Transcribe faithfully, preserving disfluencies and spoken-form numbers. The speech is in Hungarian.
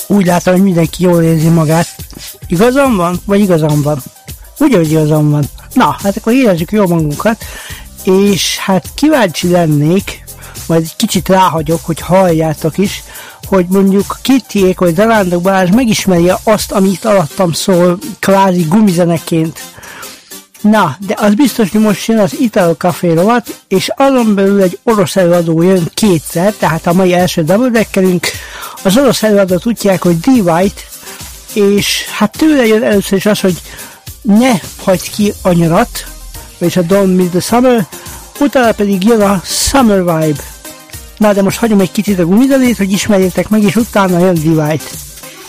Úgy látom, hogy mindenki jól érzi magát. Igazam van? Vagy igazam van? Ugye, hogy igazam van. Na, hát akkor érezzük jól magunkat, és hát kíváncsi lennék, majd egy kicsit ráhagyok, hogy halljátok is, hogy mondjuk Kittyék vagy Zarándok Balázs megismerje azt, amit alattam szól kvázi gumizeneként. Na, de az biztos, hogy most jön az Italo Café rovat, és azon belül egy orosz előadó jön kétszer, tehát a mai első double deckerünk. Az orosz előadót tudják, hogy D. White, és hát tőle jön először is az, hogy ne hagyd ki a nyarat, vagyis a Don't Miss the Summer, utána pedig jön a Summer Vibe. Na, de most hagyom egy kicsit a gumizenét, hogy ismerjétek meg, és utána jön D. White.